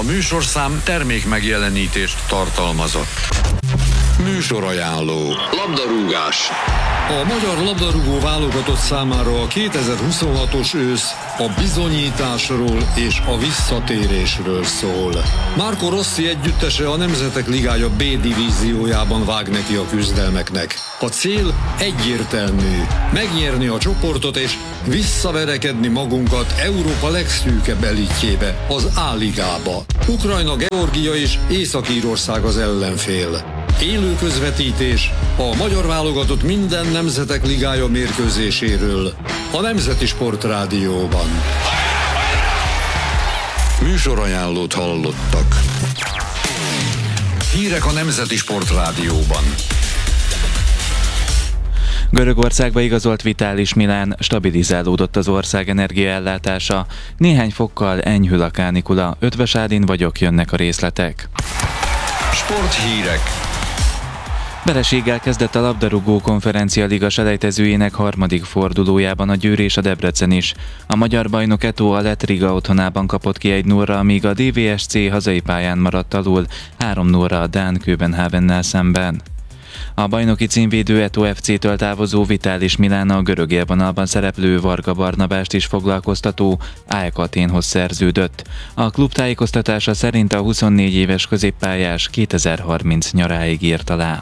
műsorszám termék megjelenítést tartalmazott. Műsorajánló. Labdarúgás. A magyar labdarúgó válogatott számára a 2026-os ősz a bizonyításról és a visszatérésről szól. Marco Rossi együttese a Nemzetek Ligája B divíziójában vág neki a küzdelmeknek. A cél egyértelmű: megnyerni a csoportot és visszaverekedni magunkat Európa legszűkebb elitjébe, az A-ligába. Ukrajna, Georgia és Észak-Írország az ellenfél. Élő közvetítés a magyar válogatott minden Nemzetek Ligája mérkőzéséről a Nemzeti Sportrádióban. Műsorajánlót hallottak. Hírek a Nemzeti Sportrádióban. Görögországba igazolt Vitalis Milán, stabilizálódott az ország energiaellátása, néhány fokkal enyhül a kánikula, Ötvösádin vagyok, jönnek a részletek. Sporthírek. Vereséggel kezdett a labdarúgó konferencia liga selejtezőjének harmadik fordulójában a Győr és a Debrecen is. A magyar bajnok Eto Alett Riga otthonában kapott ki 1-0-ra, míg a DVSC hazai pályán maradt alul 3-0-ra a dán Köbenhavennel szemben. A bajnoki címvédő Eto FC-től távozó Vitalis Milán a görög élvonalban szereplő Varga Barnabást is foglalkoztató AEK Athénhoz szerződött. A klub tájékoztatása szerint a 24 éves középpályás 2030 nyaráig írt alá.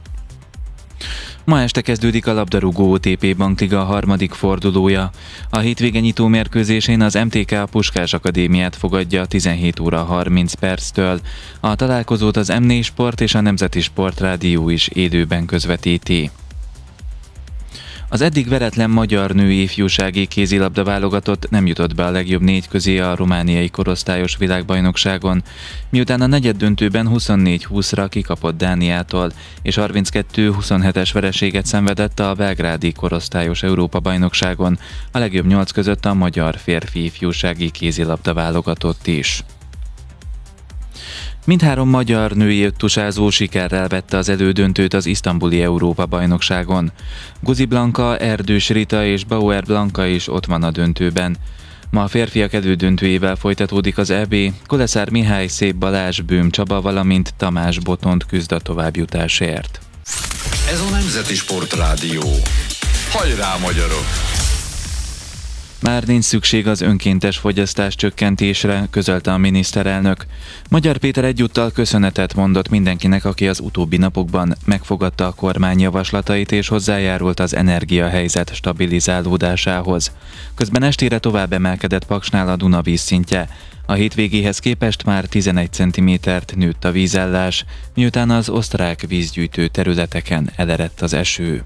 Ma este kezdődik a labdarúgó OTP Bankliga harmadik fordulója. A hétvége nyitó mérkőzésén az MTK a Puskás Akadémiát fogadja 17 óra 30 perctől. A találkozót az M4 Sport és a Nemzeti Sportrádió is élőben közvetíti. Az eddig veretlen magyar női ifjúsági kézilabda válogatott nem jutott be a legjobb 4 közé a romániai korosztályos világbajnokságon, miután a negyeddöntőben 24-20-ra kikapott Dániától, és 32-27-es vereséget szenvedett a belgrádi korosztályos Európa-bajnokságon, a legjobb 8 között a magyar férfi ifjúsági kézilabda válogatott is. Mindhárom magyar női öttusázó sikerrel vette az elődöntőt az isztambuli Európa-bajnokságon. Guzi Blanka, Erdős Rita és Bauer Blanka is ott van a döntőben. Ma a férfiak elődöntőjével folytatódik az EB, Koleszár Mihály, Szép Balázs, Bőm Csaba, valamint Tamás Botont küzd a továbbjutásért. Ez a Nemzeti Sportrádió. Hajrá, magyarok! Már nincs szükség az önkéntes fogyasztás csökkentésre, közölte a miniszterelnök. Magyar Péter egyúttal köszönetet mondott mindenkinek, aki az utóbbi napokban megfogadta a kormány javaslatait és hozzájárult az energiahelyzet stabilizálódásához. Közben estére tovább emelkedett Paksnál a Duna vízszintje. A hétvégéhez képest már 11 cm-t nőtt a vízállás, miután az osztrák vízgyűjtő területeken elerett az eső.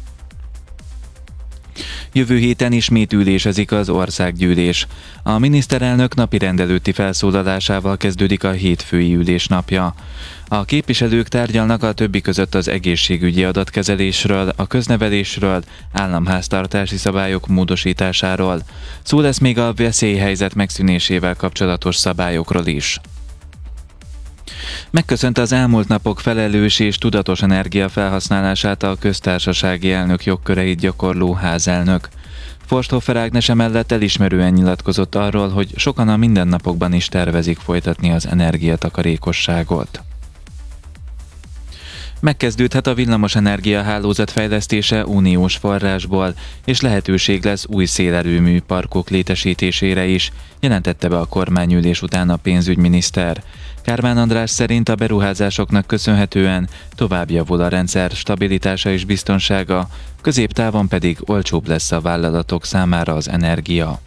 Jövő héten ismét ülésezik az országgyűlés. A miniszterelnök napirend előtti felszólalásával kezdődik a hétfői ülés napja. A képviselők tárgyalnak a többi között az egészségügyi adatkezelésről, a köznevelésről, államháztartási szabályok módosításáról. Szó lesz még a veszélyhelyzet megszűnésével kapcsolatos szabályokról is. Megköszönte az elmúlt napok felelős és tudatos energiafelhasználását a köztársasági elnök jogköreit gyakorló házelnök. Forsthofer Ágnes emellett elismerően nyilatkozott arról, hogy sokan a mindennapokban is tervezik folytatni az energiatakarékosságot. Megkezdődhet a villamosenergia hálózat fejlesztése uniós forrásból, és lehetőség lesz új szélerőmű parkok létesítésére is, jelentette be a kormányülés után a pénzügyminiszter. Kármán András szerint a beruházásoknak köszönhetően tovább javul a rendszer stabilitása és biztonsága, középtávon pedig olcsóbb lesz a vállalatok számára az energia.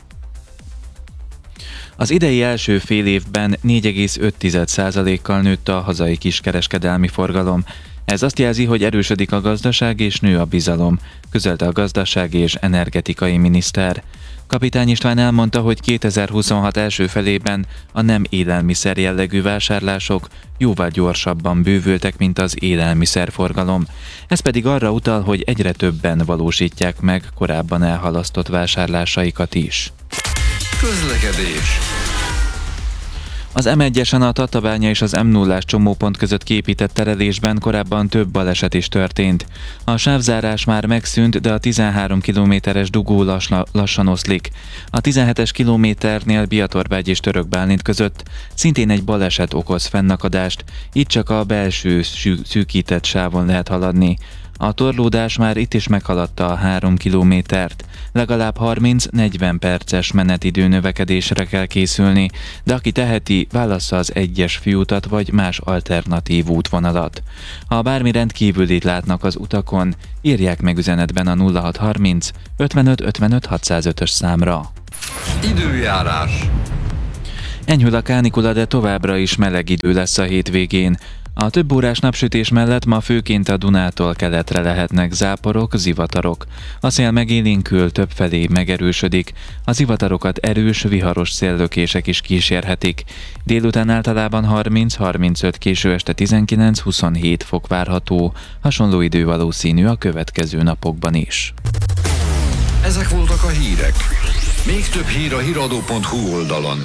Az idei első fél évben 4,5%-kal nőtt a hazai kiskereskedelmi forgalom. Ez azt jelzi, hogy erősödik a gazdaság és nő a bizalom, közölte a gazdasági és energetikai miniszter. Kapitány István elmondta, hogy 2026 első felében a nem élelmiszer jellegű vásárlások jóval gyorsabban bővültek, mint az élelmiszerforgalom. Ez pedig arra utal, hogy egyre többen valósítják meg korábban elhalasztott vásárlásaikat is. Közlekedés. Az M1-esen a Tatabánya és az M0-ás csomópont között kiépített terelésben korábban több baleset is történt. A sávzárás már megszűnt, de a 13 kilométeres dugó lassan oszlik. A 17-es kilométernél Biatorbágy és Török Bálint között szintén egy baleset okoz fennakadást, itt csak a belső szűkített sávon lehet haladni. A torlódás már itt is meghaladta a 3 kilométert. Legalább 30-40 perces menetidő növekedésre kell készülni, de aki teheti, válassza az 1-es főutat vagy más alternatív útvonalat. Ha bármi rendkívülit látnak az utakon, írják meg üzenetben a 0630 55 55 605-ös számra. Időjárás. Enyhül a kánikula, de továbbra is meleg idő lesz a hétvégén. A több órás napsütés mellett ma főként a Dunától keletre lehetnek záporok, zivatarok. A szél megélénkül, többfelé megerősödik. A zivatarokat erős, viharos széllökések is kísérhetik. Délután általában 30-35, késő este 19-27 fok várható. Hasonló idő valószínű a következő napokban is. Ezek voltak a hírek. Még több hír a hiradó.hu oldalon.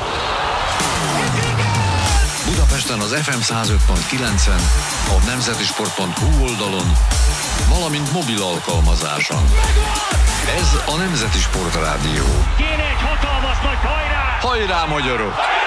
Budapesten az FM 105.9-en, a nemzetisport.hu oldalon, valamint mobil alkalmazáson. Ez a Nemzeti Sport Rádió. Kéne egy hatalmas nagy hajrá! Hajrá, magyarok!